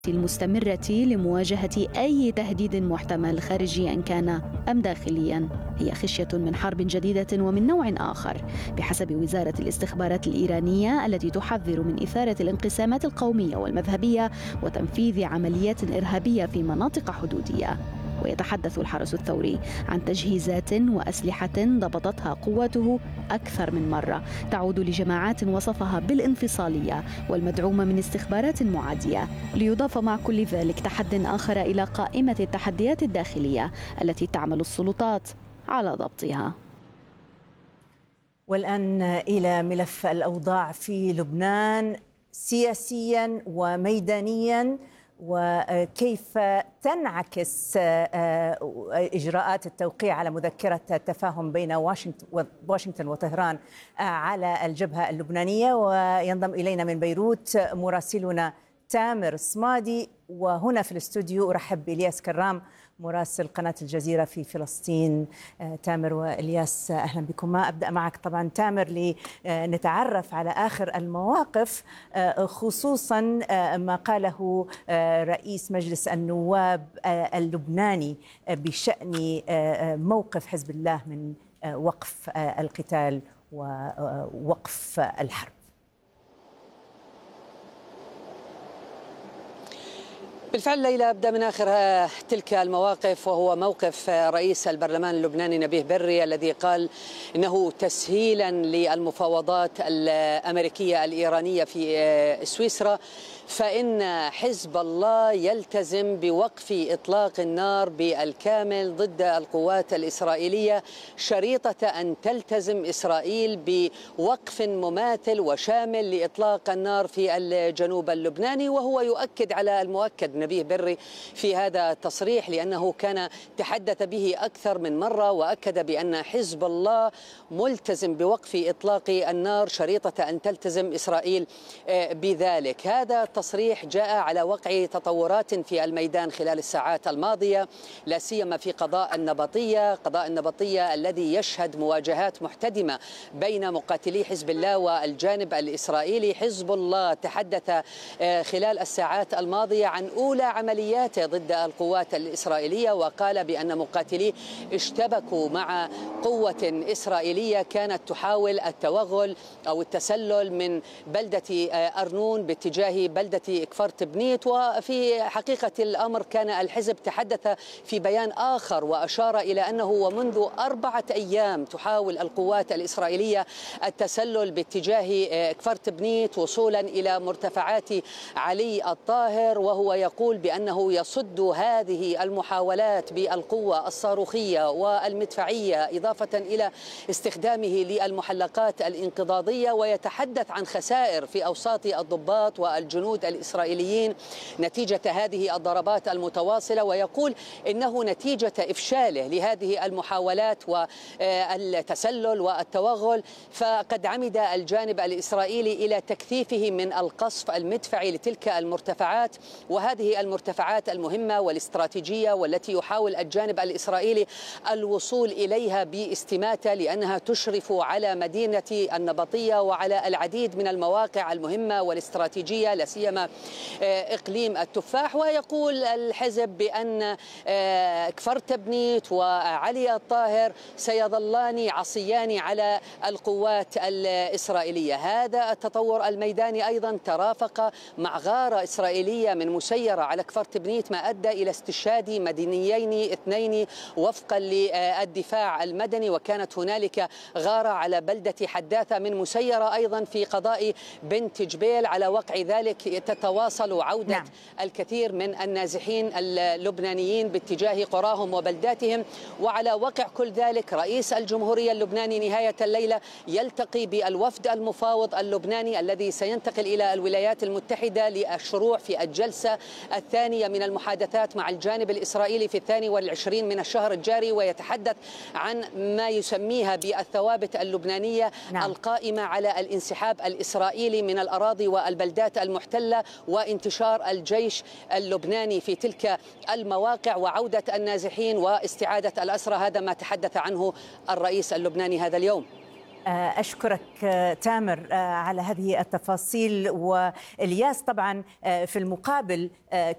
المستمرة لمواجهة أي تهديد محتمل خارجيا كان أم داخليا هي خشية من حرب جديدة ومن نوع آخر بحسب وزارة الاستخبارات الإيرانية، التي تحذر من إثارة الانقسامات القومية والمذهبية وتنفيذ عمليات إرهابية في مناطق حدودية. ويتحدث الحرس الثوري عن تجهيزات وأسلحة ضبطتها قواته أكثر من مرة تعود لجماعات وصفها بالانفصالية والمدعومة من استخبارات معادية، ليضاف مع كل ذلك تحد آخر إلى قائمة التحديات الداخلية التي تعمل السلطات على ضبطها. والآن إلى ملف الأوضاع في لبنان سياسيا وميدانيا، وكيف تنعكس إجراءات التوقيع على مذكرة التفاهم بين واشنطن وطهران على الجبهة اللبنانية. وينضم إلينا من بيروت مراسلنا تامر صمادي، وهنا في الاستوديو أرحب بإلياس كرام مراسل قناة الجزيرة في فلسطين. تامر وإلياس أهلا بكما. أبدأ معك طبعا تامر لنتعرف على آخر المواقف، خصوصا ما قاله رئيس مجلس النواب اللبناني بشأن موقف حزب الله من وقف القتال ووقف الحرب. بالفعل ليلى، أبدأ من آخر تلك المواقف، وهو موقف رئيس البرلمان اللبناني نبيه بري الذي قال إنه تسهيلا للمفاوضات الأمريكية الإيرانية في سويسرا فإن حزب الله يلتزم بوقف إطلاق النار بالكامل ضد القوات الإسرائيلية، شريطة أن تلتزم إسرائيل بوقف مماثل وشامل لإطلاق النار في الجنوب اللبناني. وهو يؤكد على المؤكد نبيه بري في هذا التصريح، لأنه كان تحدث به أكثر من مرة وأكد بأن حزب الله ملتزم بوقف إطلاق النار شريطة أن تلتزم إسرائيل بذلك. هذا التصريح جاء على وقع تطورات في الميدان خلال الساعات الماضية، لا سيما في قضاء النبطية الذي يشهد مواجهات محتدمة بين مقاتلي حزب الله والجانب الإسرائيلي. حزب الله تحدث خلال الساعات الماضية عن أولى عملياته ضد القوات الإسرائيلية، وقال بأن مقاتليه اشتبكوا مع قوة إسرائيلية كانت تحاول التوغل أو التسلل من بلدة أرنون باتجاه بلدة كفرت بنيت. وفي حقيقة الأمر كان الحزب تحدث في بيان آخر وأشار إلى أنه ومنذ 4 أيام تحاول القوات الإسرائيلية التسلل باتجاه كفرت بنيت وصولا إلى مرتفعات علي الطاهر، وهو يقول بأنه يصد هذه المحاولات بالقوة الصاروخية والمدفعية، إضافة إلى استخدامه للمحلقات الانقضاضية. ويتحدث عن خسائر في أوساط الضباط والجنود الإسرائيليين نتيجة هذه الضربات المتواصلة، ويقول إنه نتيجة إفشاله لهذه المحاولات والتسلل والتوغل فقد عمد الجانب الإسرائيلي إلى تكثيفه من القصف المدفعي لتلك المرتفعات، وهذه المرتفعات المهمة والاستراتيجية والتي يحاول الجانب الإسرائيلي الوصول إليها باستماتة، لأنها تشرف على مدينة النبطية وعلى العديد من المواقع المهمة والاستراتيجية، لا سيما إقليم التفاح. ويقول الحزب بأن كفرت بنيت وعلي الطاهر سيظلان عصيان على القوات الإسرائيلية. هذا التطور الميداني أيضا ترافق مع غارة إسرائيلية من مسيرة على كفرت بنيت، ما أدى إلى استشهاد مدنيين 2 وفقا للدفاع المدني. وكانت هنالك غارة على بلدة حداثة من مسيرة أيضا في قضاء بنت جبيل. على وقع ذلك تتواصل عودة الكثير من النازحين اللبنانيين باتجاه قراهم وبلداتهم. وعلى وقع كل ذلك رئيس الجمهورية اللبناني نهاية الليلة يلتقي بالوفد المفاوض اللبناني الذي سينتقل إلى الولايات المتحدة للشروع في الجلسة الثانية من المحادثات مع الجانب الإسرائيلي في 22 من الشهر الجاري، ويتحدث عن ما يسميها بالثوابت اللبنانية القائمة على الانسحاب الإسرائيلي من الأراضي والبلدات المحتلة وانتشار الجيش اللبناني في تلك المواقع وعودة النازحين واستعادة الأسرى. هذا ما تحدث عنه الرئيس اللبناني هذا اليوم. أشكرك تامر على هذه التفاصيل. والياس طبعا في المقابل